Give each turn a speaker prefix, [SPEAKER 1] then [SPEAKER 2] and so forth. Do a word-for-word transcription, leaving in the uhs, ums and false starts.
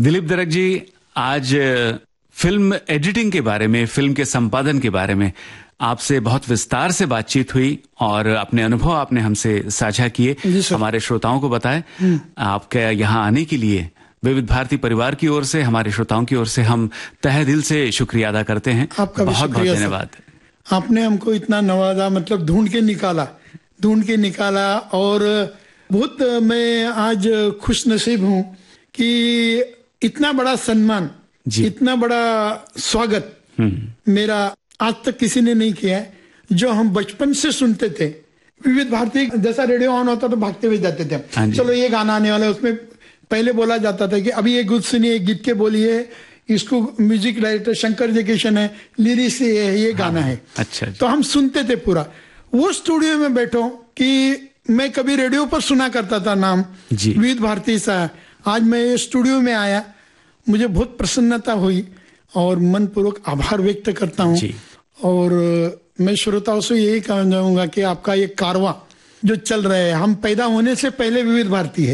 [SPEAKER 1] दिलीप दरक जी, आज film editing के बारे में, फिल्म के संपादन के बारे में आपसे बहुत विस्तार से बातचीत हुई और अपने अनुभव आपने हमसे साझा किए, हमारे श्रोताओं को बताए। आपके यहाँ आने के लिए विविध भारती परिवार की ओर से, हमारे श्रोताओं की ओर से हम तहे दिल से शुक्रिया अदा करते हैं।
[SPEAKER 2] आपका
[SPEAKER 1] बहुत बहुत धन्यवाद।
[SPEAKER 2] आपने हमको इतना नवाजा, मतलब ढूंढ के निकाला ढूंढ के निकाला और बहुत मैं आज खुश नसीब हूँ कि इतना बड़ा सम्मान, इतना बड़ा स्वागत मेरा आज तक किसी ने नहीं किया है। जो हम बचपन से सुनते थे, विविध भारती जैसा रेडियो ऑन होता तो भागते हुए जाते थे, चलो ये गाना आने वाला है। उसमें पहले बोला जाता था कि अभी ये गीत सुनिए, गीत के बोलिए, इसको म्यूजिक डायरेक्टर शंकर जयकिशन है, लिरिक्स ये है, ये गाना है।
[SPEAKER 1] अच्छा,
[SPEAKER 2] तो हम सुनते थे पूरा। वो स्टूडियो में बैठो कि मैं कभी रेडियो पर सुना करता था नाम विविध भारती सा, आज मैं ये स्टूडियो में आया, मुझे बहुत प्रसन्नता हुई और मनपूर्वक आभार व्यक्त करता हूँ। और मैं श्रोताओं से यही कहना चाहूंगा कि आपका ये कारवां जो चल रहा है, हम पैदा होने से पहले विविध भारती है।